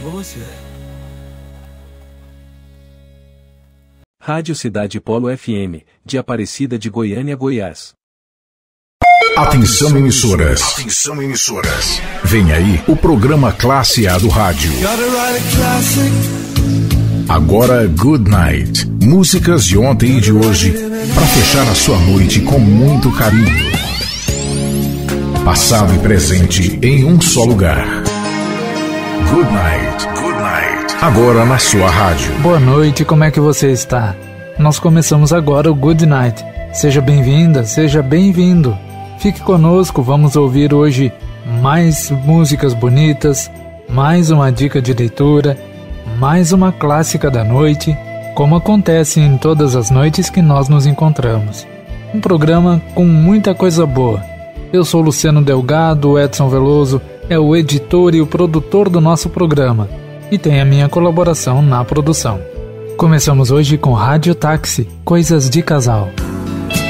você. Rádio Cidade Polo FM, de Aparecida de Goiânia, Goiás. Atenção emissoras. Atenção emissoras. Vem aí o programa Classe A do rádio. Agora Good Night. Músicas de ontem e de hoje para fechar a sua noite com muito carinho. Passado e presente em um só lugar. Good Night. Good Night. Agora na sua rádio. Boa noite, como é que você está? Nós começamos agora o Good Night. Seja bem-vinda, seja bem-vindo. Fique conosco, vamos ouvir hoje mais músicas bonitas, mais uma dica de leitura, mais uma clássica da noite, como acontece em todas as noites que nós nos encontramos. Um programa com muita coisa boa. Eu sou Luciano Delgado, o Edson Veloso é o editor e o produtor do nosso programa e tem a minha colaboração na produção. Começamos hoje com Rádio Táxi, Coisas de Casal.